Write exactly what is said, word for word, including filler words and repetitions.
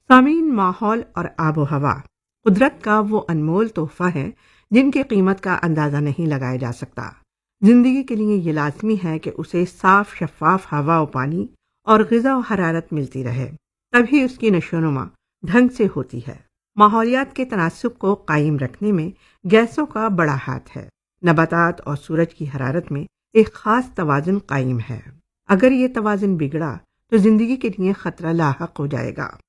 सामीन, माहौल और आबो हवा कुदरत का वो अनमोल तोहफा है जिनकी कीमत का अंदाज़ा नहीं लगाया जा सकता। जिंदगी के लिए ये लाजमी है कि उसे साफ शफाफ हवा और पानी और ग़िज़ा और हरारत मिलती रहे, तभी उसकी नशोनुमा ढंग से होती है। माहौलियात के तनासुब को कायम रखने में गैसों का बड़ा हाथ है। नबातात और सूरज की हरारत में एक ख़ास तवाज़ुन कायम है। अगर ये तवाज़ुन बिगड़ा तो ज़िंदगी के लिए ख़तरा लाहक हो जाएगा।